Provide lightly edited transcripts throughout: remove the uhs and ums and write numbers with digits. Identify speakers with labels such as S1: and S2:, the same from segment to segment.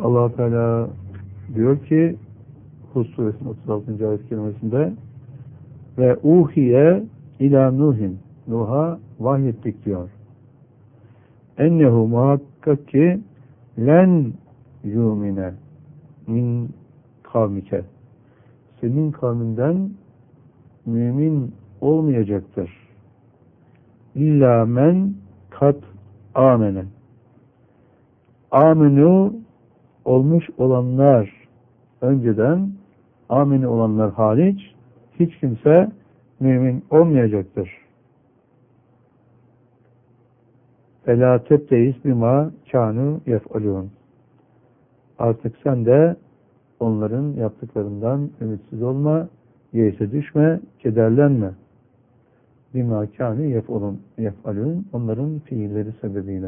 S1: Allah Teala diyor ki Hud suresinin 36. ayet kelimesinde ve uhiye ila Nuhin, Nuh'a vahyettik diyor. Ennehu muhakkak ki len yumine min kavmike, senin kavminden mümin olmayacaktır. İlla men kat amene, amenu olmuş olanlar, önceden ameni olanlar hariç hiç kimse mümin olmayacaktır. Fela tebteyiz bima kânû yef'alûn. Artık sen de onların yaptıklarından ümitsiz olma, yeyse düşme, kederlenme. Bima kânû yef'alûn, onların fiilleri sebebiyle.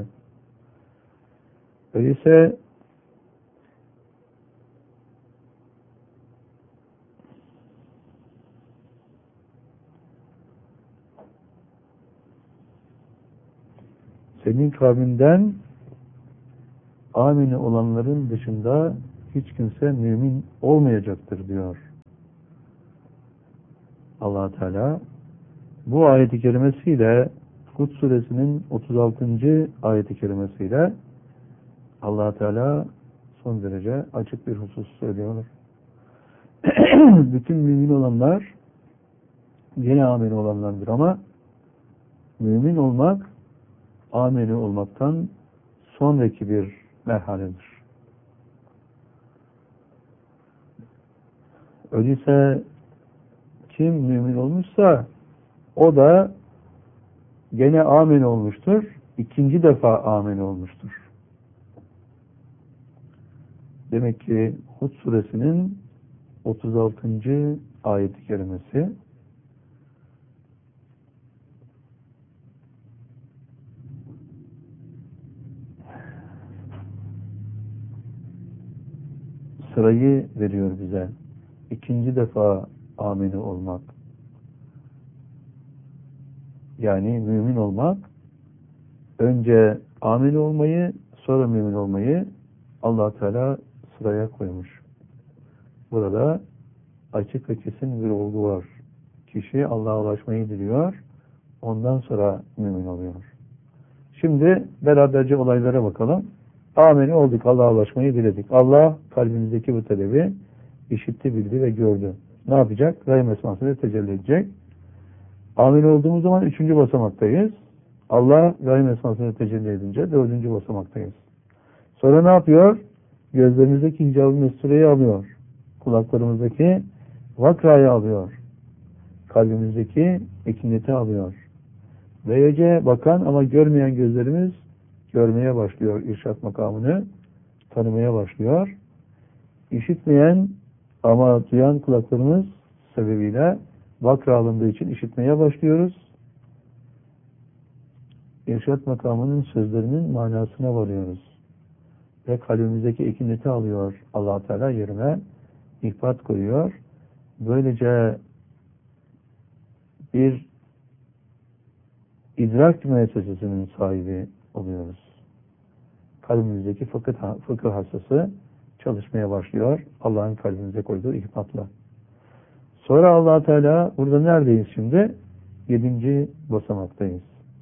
S1: Öyleyse senin kavminden amini olanların dışında hiç kimse mümin olmayacaktır diyor Allah Teala. Bu ayet-i kerimesiyle Hud suresinin 36. ayet-i kerimesiyle Allah Teala son derece açık bir husus söylüyor. Bütün mümin olanlar yine amini olanlardır ama mümin olmak amini olmaktan sonraki bir merhaledir. Öyleyse kim mümin olmuşsa o da gene amin olmuştur. İkinci defa amin olmuştur. Demek ki Hud suresinin 36. ayet-i kerimesi sırayı veriyor bize. İkinci defa amini olmak. Yani mümin olmak, önce amin olmayı, sonra mümin olmayı Allah Teala sıraya koymuş. Burada açık ve kesin bir olgu var. Kişi Allah'a ulaşmayı diliyor, ondan sonra mümin oluyor. Şimdi beraberce olaylara bakalım. Amin olduk, Allah'a ulaşmayı diledik. Allah kalbimizdeki bu talebi işitti, bildi ve gördü. Ne yapacak? Rahim esmasıyla tecelli edecek. Amin olduğumuz zaman 3. basamaktayız. Allah Rahim esmasıyla tecelli edince 4. basamaktayız. Sonra ne yapıyor? Gözlerimizdeki hicab-ı mestureyi alıyor. Kulaklarımızdaki vakrayı alıyor. Kalbimizdeki ekineti alıyor. Böylece bakan ama görmeyen gözlerimiz görmeye başlıyor irşat makamını, tanımaya başlıyor. İşitmeyen ama duyan kulaklarımız sebebiyle vakra alındığı için işitmeye başlıyoruz. İrşat makamının sözlerinin manasına varıyoruz. Ve kalbimizdeki ekineti alıyor Allah Teala, yerine ihbat koyuyor. Böylece bir idrak müessesesinin sahibi oluyoruz. Kalbimizdeki fıkıh hassası çalışmaya başlıyor Allah'ın kalbimize koyduğu ihbatla. Sonra Allah Teala, burada neredeyiz şimdi? 7. basamaktayız.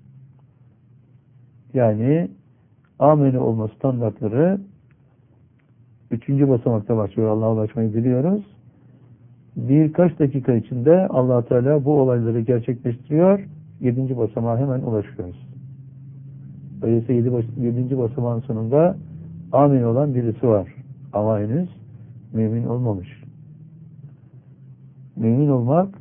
S1: Yani ameli olma standartları 3. basamakta başlıyor. Allah'a ulaşmayı diliyoruz. Birkaç dakika içinde Allah Teala bu olayları gerçekleştiriyor. 7. basamağa hemen ulaşıyoruz. Öyleyse 7. basamağın sonunda amin olan birisi var. Ama henüz mümin olmamış. Mümin olmak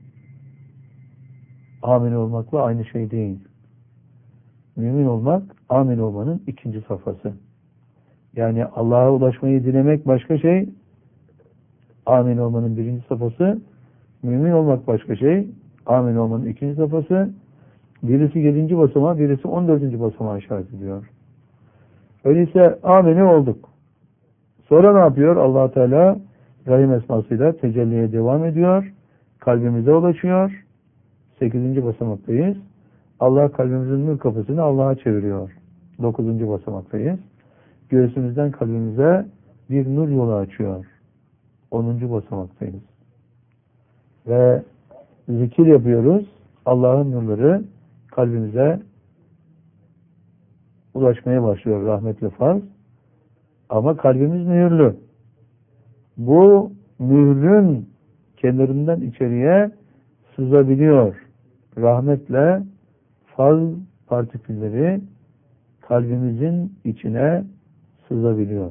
S1: amin olmakla aynı şey değil. Mümin olmak amin olmanın 2. safhası. Yani Allah'a ulaşmayı dilemek başka şey, amin olmanın 1. safhası, mümin olmak başka şey, amin olmanın 2. safhası. Birisi 7. basamağa, birisi 14. basamağa işaret ediyor. Öyleyse amini olduk. Sonra ne yapıyor? Allah Teala Rahim esmasıyla tecelliye devam ediyor. Kalbimize ulaşıyor. 8. basamaktayız. Allah kalbimizin nur kapısını Allah'a çeviriyor. 9. basamaktayız. Göğsümüzden kalbimize bir nur yolu açıyor. 10. basamaktayız. Ve zikir yapıyoruz. Allah'ın nurları kalbimize ulaşmaya başlıyor rahmetle farz. Ama kalbimiz mühürlü. Bu mührün kenarından içeriye sızabiliyor. Rahmetle farz partikülleri kalbimizin içine sızabiliyor.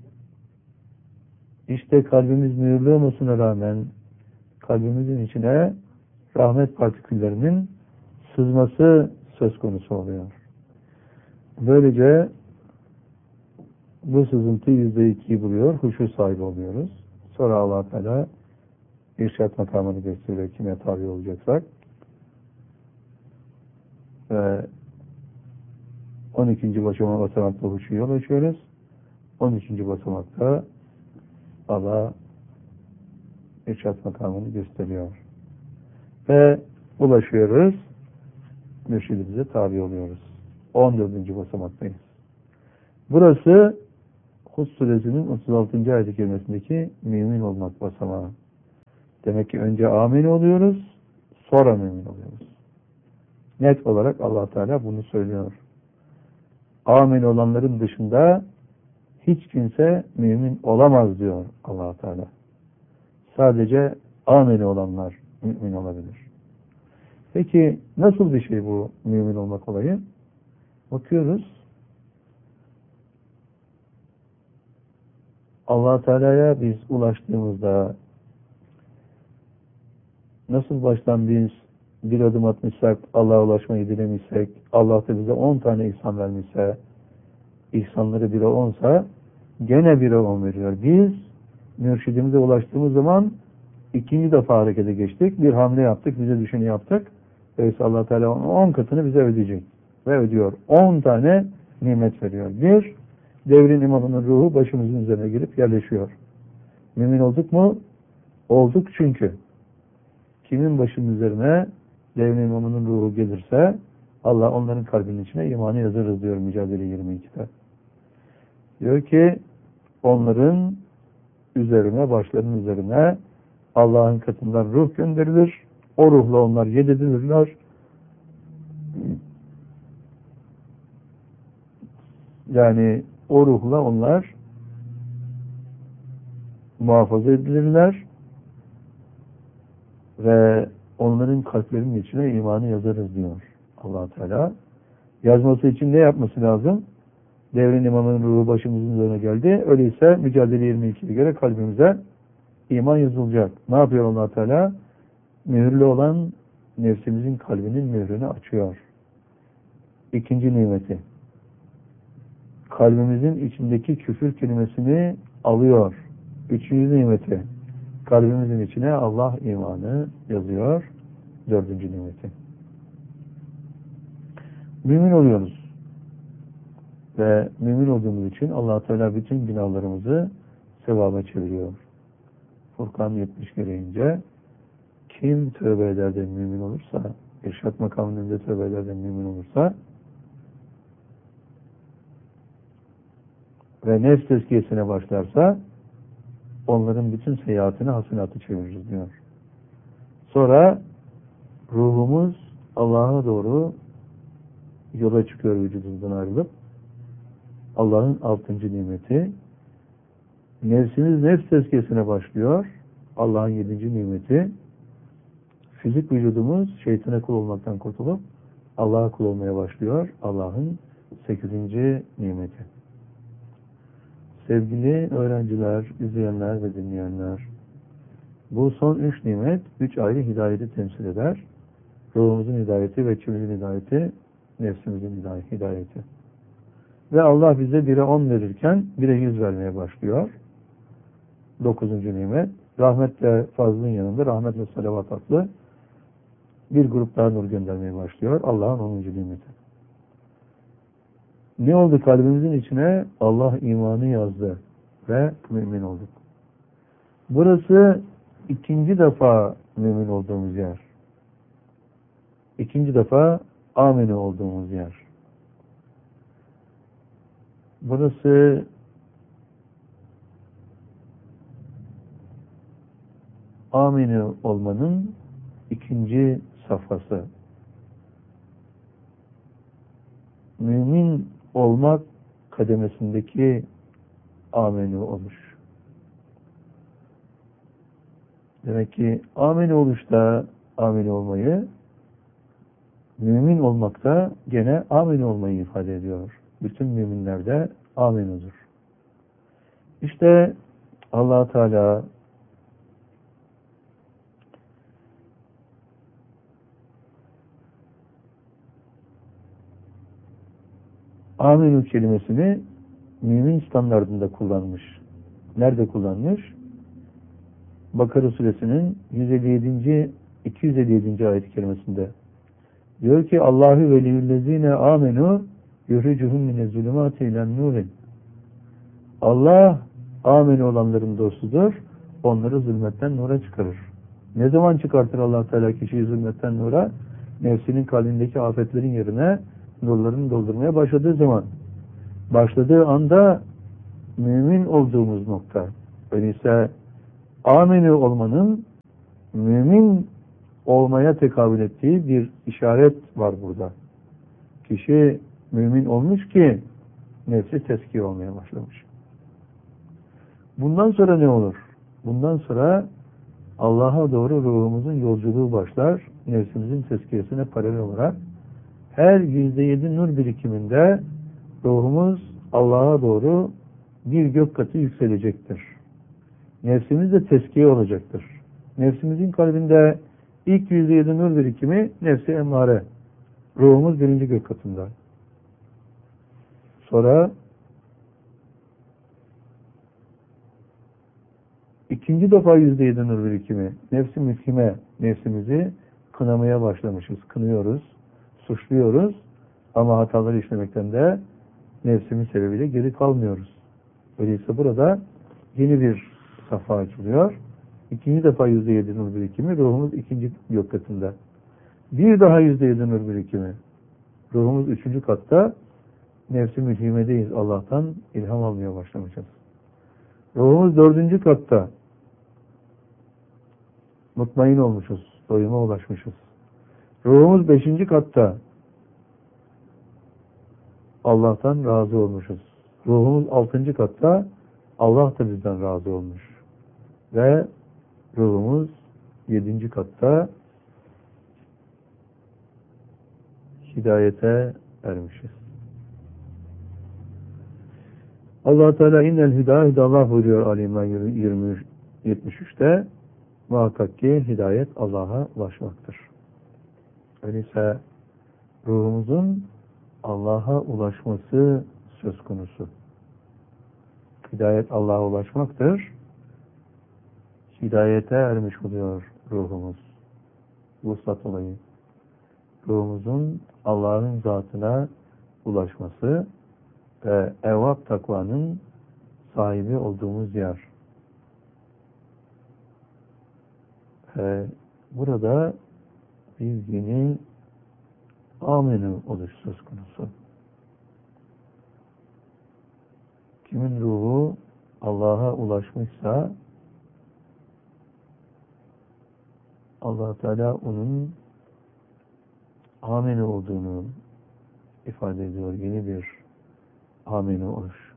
S1: İşte kalbimiz mühürlü olmasına rağmen kalbimizin içine rahmet partiküllerinin sızması söz konusu oluyor. Böylece bu sızıntı %2'yi buluyor, huşu sahibi oluyoruz. Sonra Allah Teala irşat makamını gösteriyor kime tabi olacaksak. Ve 12. basamakta huşuya ulaşıyoruz. 13. basamakta Allah irşat makamını gösteriyor. Ve ulaşıyoruz. Mürşidimize tabi oluyoruz. 14. basamaktayız. Burası Hud suresinin 36. ayet-i kerimesindeki mümin olmak basamağı. Demek ki önce amin oluyoruz, sonra mümin oluyoruz. Net olarak Allah Teala bunu söylüyor. Amin olanların dışında hiç kimse mümin olamaz diyor Allah Teala. Sadece amin olanlar mümin olabilir. Peki nasıl bir şey bu mümin olmak olayı? Bakıyoruz. Allah Teala'ya biz ulaştığımızda nasıl baştan biz bir adım atmışsak, Allah'a ulaşmayı dilemişsek, Allah da bize 10 tane ihsan vermişse, ihsanları 1'e 10'sa gene 1'e 10 veriyor. Biz mürşidimize ulaştığımız zaman ikinci defa harekete geçtik. Bir hamle yaptık, bize düşeni yaptık. Öyleyse Allah Teala 10 katını bize ödeyecek. Ve ödüyor. 10 tane nimet veriyor. Bir, devrin imamının ruhu başımızın üzerine girip yerleşiyor. Mümin olduk mu? Olduk çünkü. Kimin başının üzerine devrin imamının ruhu gelirse Allah onların kalbinin içine imanı yazarız diyor Mücadele 22'de. Diyor ki onların üzerine, başlarının üzerine Allah'ın katından ruh gönderilir. O ruhla onlar yededilirler. Yani o ruhla onlar muhafaza edilirler ve onların kalplerinin içine imanı yazarız diyor Allah Teala. Yazması için ne yapması lazım? Devrin imamının ruhu başımızın üzerine geldi. Öyleyse Mücadele 22'ye göre kalbimize iman yazılacak. Ne yapıyor Allah Teala? Mühürlü olan nefsimizin kalbinin mührünü açıyor. İkinci nimeti. Kalbimizin içindeki küfür kelimesini alıyor. Üçüncü nimeti. Kalbimizin içine Allah imanı yazıyor. Dördüncü nimeti. Mümin oluyoruz. Ve mümin olduğumuz için Allah Teala bütün günahlarımızı sevaba çeviriyor. Furkan 70 gereğince kim tövbe eder de mümin olursa, irşat makamında tövbe eder de mümin olursa ve nefs tezkiyesine başlarsa onların bütün seyahatini hasenatı çeviririz diyor. Sonra ruhumuz Allah'a doğru yola çıkıyor vücudundan ayrılıp Allah'ın 6. nimeti. Nefsimiz nefs tezkiyesine başlıyor. Allah'ın 7. nimeti. Fizik vücudumuz şeytana kul olmaktan kurtulup Allah'a kul olmaya başlıyor. Allah'ın 8. nimeti. Sevgili öğrenciler, izleyenler ve dinleyenler, bu son 3 nimet 3 ayrı hidayeti temsil eder. Ruhumuzun hidayeti ve içimizin hidayeti, nefsimizin hidayeti. Ve Allah bize 1'e 10 verirken 1'e 100 vermeye başlıyor. 9. nimet. Rahmetle fazlın yanında rahmetle salavat adlı bir grup daha nur göndermeye başlıyor. Allah'ın 10. nimeti. Ne oldu kalbimizin içine? Allah imanı yazdı ve mümin olduk. Burası ikinci defa mümin olduğumuz yer. İkinci defa amine olduğumuz yer. Burası amini olmanın ikinci safhası. Mümin olmak kademesindeki amini oluş. Demek ki amini oluşta amini olmayı, mümin olmakta gene amin olmayı ifade ediyor. Bütün müminler de aminudur. İşte Allah Teala aminu kelimesini mümin standartında kullanmış. Nerede kullanmış? Bakara suresinin 157. 257. ayet-i kerimesinde. Diyor ki Allahu veliyyüllezine amenu yuhricuhum minez-zulümati ilen-nûrin. Allah amin olanların dostudur. Onları zulmetten nura çıkarır. Ne zaman çıkartır Allah Teala kişiyi zulmetten nura? Nefsinin kalbindeki afetlerin yerine nurlarını doldurmaya başladığı zaman. Başladığı anda mümin olduğumuz nokta. Öyleyse amini olmanın mümin olmaya tekabül ettiği bir işaret var burada. Kişi mümin olmuş ki nefsi tezkiye olmaya başlamış. Bundan sonra ne olur? Bundan sonra Allah'a doğru ruhumuzun yolculuğu başlar. Nefsimizin tezkiyesine paralel olarak her %7 nur birikiminde ruhumuz Allah'a doğru bir gök katı yükselecektir. Nefsimiz de tezkiye olacaktır. Nefsimizin kalbinde ilk %7 nur birikimi nefsi emmare. Ruhumuz birinci gök katında. Sonra ikinci defa %7 nur birikimi nefsi müfhime, nefsimizi kınamaya başlamışız. Kınıyoruz, suçluyoruz ama hataları işlemekten de nefsimiz sebebiyle geri kalmıyoruz. Öyleyse burada yeni bir safha açılıyor. İkinci defa %7 nur birikimi ruhumuz ikinci gök katında. Bir daha %7 nur birikimi ruhumuz üçüncü katta, nefsi mühimedeyiz. Allah'tan ilham almaya başlamışız. Ruhumuz dördüncü katta, mutmain olmuşuz, doyuma ulaşmışız. Ruhumuz beşinci katta, Allah'tan razı olmuşuz. Ruhumuz altıncı katta, Allah da bizden razı olmuş. Ve ruhumuz yedinci katta hidayete ermişiz. Allah Teala innel hidayet Allah buyuruyor Ali İmran 73'te muhakkak ki hidayet Allah'a ulaşmaktır. Öyleyse ruhumuzun Allah'a ulaşması söz konusu. Hidayet Allah'a ulaşmaktır. Hidayete ermiş oluyor ruhumuz. Vuslat olayı. Ruhumuzun Allah'ın zatına ulaşması ve evvab takvanın sahibi olduğumuz yer. Burada bir yeni amini oluş söz konusu. Kimin ruhu Allah'a ulaşmışsa Allah Teala onun amini olduğunu ifade ediyor. Yeni bir amini oluş.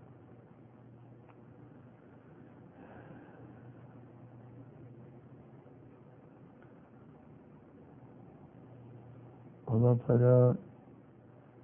S1: Allah Teala